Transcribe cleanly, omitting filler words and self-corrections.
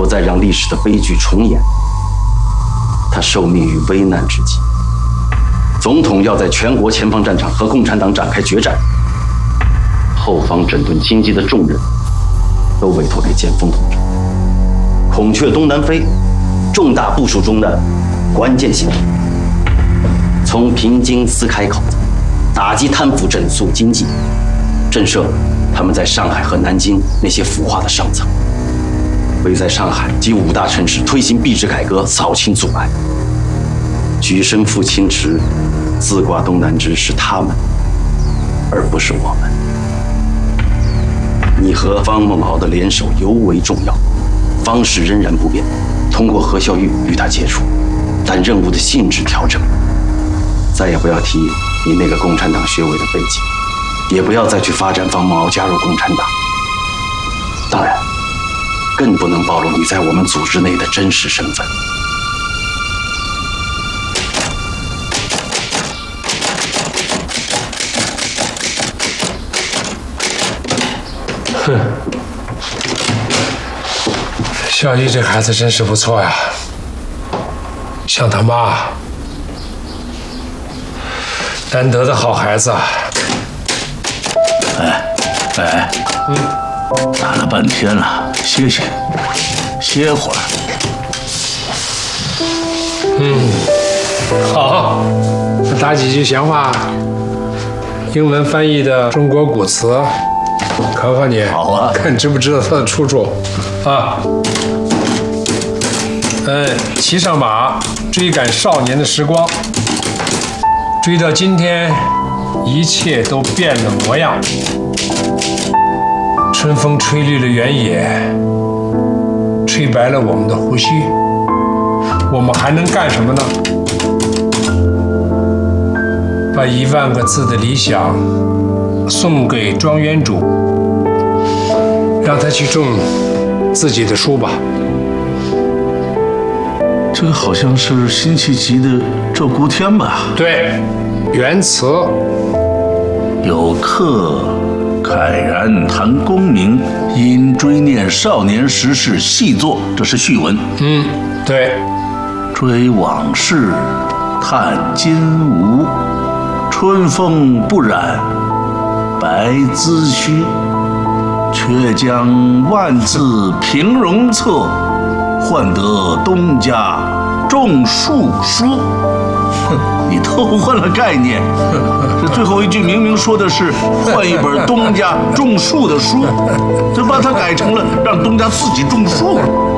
不再让历史的悲剧重演。他受命于危难之际，总统要在全国前方战场和共产党展开决战，后方整顿经济的重任都委托给剑锋同志。孔雀东南飞，重大部署中的关键性。从平津撕开口子，打击贪腐，整肃经济，震慑他们在上海和南京那些腐化的上层。为在上海及5大城市推行币制改革扫清阻碍。举身赴清池，自挂东南枝是他们，而不是我们。你和方孟敖的联手尤为重要，方式仍然不变，通过何孝玉与他接触，但任务的性质调整。再也不要提你那个共产党学委的背景，也不要再去发展方孟敖加入共产党。当然，更不能暴露你在我们组织内的真实身份。 哼，孝义这孩子真是不错呀，像他妈，难得的好孩子啊。 打了半天了，歇歇，歇会儿。 好，打几句闲话，英文翻译的中国古词，考考你。 好啊， 看知不知道它的出处啊？骑上马，追赶少年的时光，追到今天，一切都变了模样。春风吹绿了原野，吹白了我们的胡须，我们还能干什么呢？把10000个字的理想送给庄园主，让他去种自己的树吧。 这个好像是辛弃疾的《鹧鸪天》吧？ 对，原词。 有客慨然谈功名，因追念少年时事细作，这是序文。 对。 追往事，叹今无，春风不染白髭须，却将万字平戎策，换得东家种树书。你偷换了概念，这最后一句明明说的是换一本东家种树的书，就把它改成了让东家自己种树。